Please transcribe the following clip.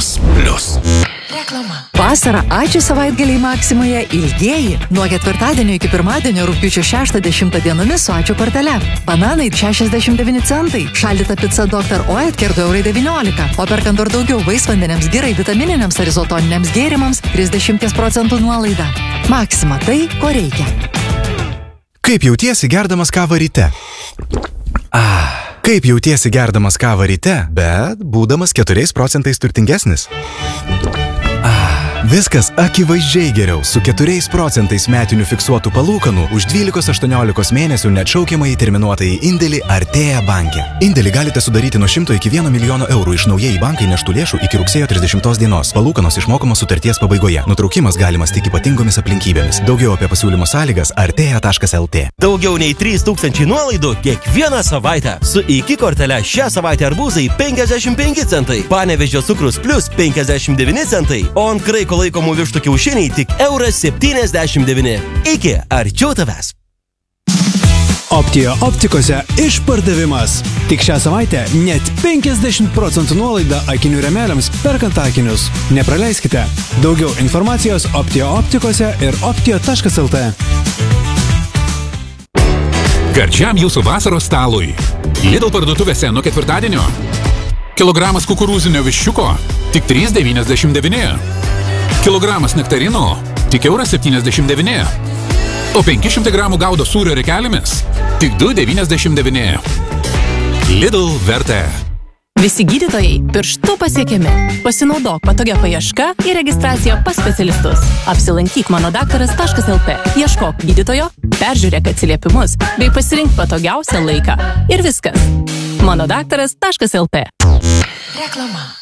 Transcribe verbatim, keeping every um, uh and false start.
Cukrus Plus. Reklama. Vasarą ačiū savaitgaliai Maksimoje ilgieji. Nuo ketvirtadienio iki pirmadienio rugpjūčio šeštą dešimtą dienomis su ačiū kortele. Bananai šešiasdešimt devyni centai. Šaldyta pica doktor Oetker du eurai devyniolika. O perkant dar daugiau vaisvandeniams, girai, vitamininiams ar izotoniniams gėrimams trisdešimt procentų nuolaida. Maksima tai, ko reikia. Kaip jautiesi gerdamas kavą ryte? Ah. Kaip jautiesi gerdamas kavą ryte, bet būdamas keturiais procentais turtingesnis? Ah. Viskas akivaizdžiai geriau su keturiais procentais metinių fiksuotų palūkanų už dvylikos aštuoniolikos mėnesių neatšaukiamai terminuotąjį indėlį Artea banke. Indėlį galite sudaryti nuo šimto iki vieno milijono eurų iš naujai bankai neštų lėšų iki rugsėjo trisdešimtos dienos. Palūkanos išmokamos sutarties pabaigoje. Nutraukimas galimas tik ypatingomis aplinkybėmis. Daugiau apie pasiūlymo sąlygas artea taškas lt. Daugiau nei trys tūkstančiai nuolaidų kiekvieną savaitę. Su iki kortele šią savaitę arbūzai penkiasdešimt penki centai, Panevėžio cukrus plus penkiasdešimt devyni centai, o ant kraiko laikomų vištų kiaušiniai tik euras septyniasdešimt devyni. Iki arčiau tavęs. Optija optikose išpardavimas. Tik šią savaitę net penkiasdešimt procentų nuolaida akinių rėmeliams perkant akinius. Nepraleiskite. Daugiau informacijos Optija optikose ir optija taškas lt. Gardžiam jūsų vasaros stalui. Lidl parduotuvėse nuo ketvirtadienio. Kilogramas kukurūzinio viščiuko tik trys devyniasdešimt devyni. Kilogramas nektarino tik euras septyniasdešimt devyni. O penki šimtai gramų gaudo sūrio rikelėmis tik du devyniasdešimt devyni. Lidl vertė. Visi gydytojai pirštu pasiekiami. Pasinaudok patogia paieška ir registracija pas specialistus. Apsilankyk mano daktaras taškas lt. Ieškok gydytojo, peržiūrėk atsiliepimus bei pasirink patogiausią laiką. Ir viskas. mano daktaras taškas lt. Reklama.